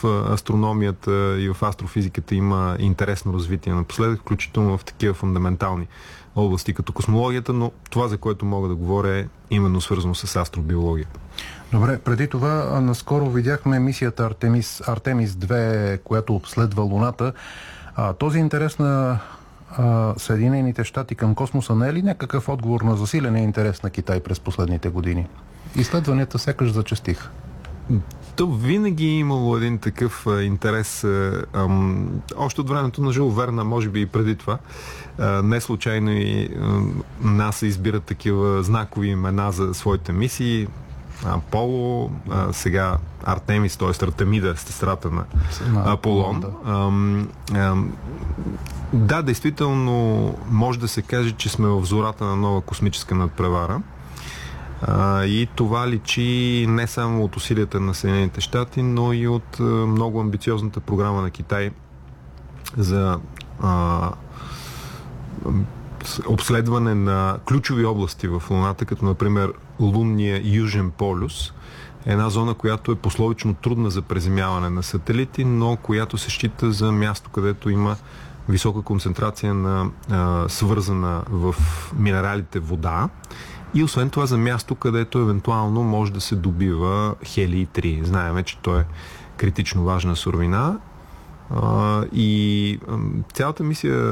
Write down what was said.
астрономията и в астрофизиката има интересно развитие напоследък, включително в такива фундаментални области като космологията, но това, за което мога да говоря, е именно свързано с астробиологията. Добре, преди това наскоро видяхме мисията Артемис 2, която обследва Луната. Този интерес на Съединените щати към космоса не е ли някакъв отговор на засиления интерес на Китай през последните години? Изследванията сякаш зачестиха. То винаги е имало един такъв интерес, още от времето на Жул Верна, може би и преди това. Не случайно и НАСА избират такива знакови имена за своите мисии. Аполо, сега Артемис, т.е. Артемида, сестрата на Аполон. Да, действително може да се каже, че сме в зората на нова космическа надпревара. И това личи не само от усилията на Съединените щати, но и от много амбициозната програма на Китай за обследване на ключови области в Луната, като например лунния Южен полюс. Една зона, която е пословично трудна за приземяване на сателити, но която се счита за място, където има висока концентрация на свързана в минералите вода. И освен това за място, където евентуално може да се добива хелий-3. Знаеме, че той е критично важна суровина. И цялата мисия